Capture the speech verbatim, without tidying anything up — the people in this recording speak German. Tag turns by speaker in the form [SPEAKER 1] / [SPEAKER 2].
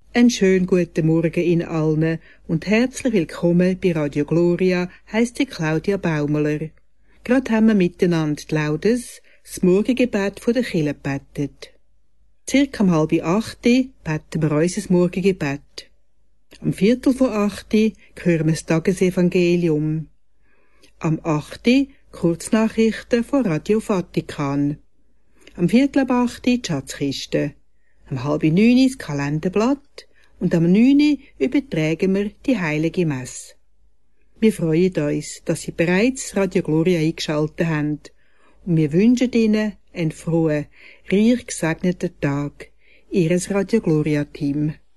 [SPEAKER 1] Einen schönen guten Morgen Ihnen allen und herzlich willkommen bei Radio Gloria, heisst die Claudia Baumler. Gerade haben wir miteinander die Laudes, das Morgengebet von der Kirche gebetet. Circa um halb acht beten wir unser Morgengebet. Am Viertel vor acht hören wir das Tagesevangelium. Am acht Kurznachrichten von Radio Vatikan. Am Viertel ab acht die Schatzkiste. Am halb neun das Kalenderblatt und am neun übertragen wir die Heilige Messe. Wir freuen uns, dass Sie bereits Radio Gloria eingeschaltet haben und wir wünschen Ihnen einen frohen, reich gesegneten Tag. Ihres Radio Gloria Team.